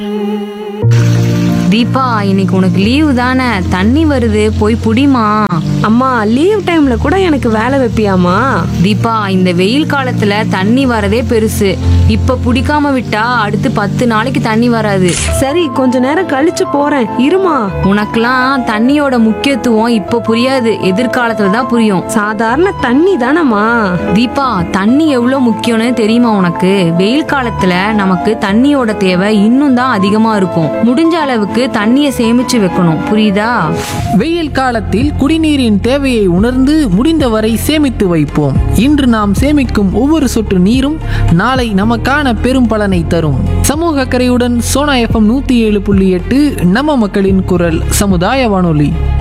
தீபா, இன்னைக்கு உனக்கு லீவு தானே? தண்ணி வருது, போய் புடிமா. அம்மா, லீவ் டைம்ல கூட எனக்கு வேலை வைப்பியாமா? தீபா, இந்த வெயில் காலத்துல தண்ணி வரதே பெருசு. இப்ப புடிக்காம விட்டா அடுத்து 10 நாளைக்கு தண்ணி வராது. சரி, கொஞ்ச நேரம் கழிச்சு போறேன், இருமா. உனக்கெல்லாம் தண்ணியோட முக்கியத்துவம் இப்ப புரியாது, எதிர்காலத்துல தான் புரியும். சாதாரண தண்ணி தானம்மா. தீபா, தண்ணி எவ்வளவு முக்கியம்னு தெரியுமா உனக்கு? வெயில் காலத்துல நமக்கு தண்ணியோட தேவை இன்னும் தான் அதிகமா இருக்கும். முடிஞ்ச அளவுக்கு தண்ணியை சேமிச்சு வைக்கணும், புரியுதா? வெயில் காலத்தில் குடிநீரின் தேவையை உணர்ந்து முடிந்தவரை சேமித்து வைப்போம். இன்று நாம் சேமிக்கும் ஒவ்வொரு சொட்டு நீரும் நாளை நமக்கான பெரும் பலனை தரும். சமூக அக்கறையுடன் சோனா FM 107.8 நம்ம மக்களின் குரல் சமுதாய வானொலி.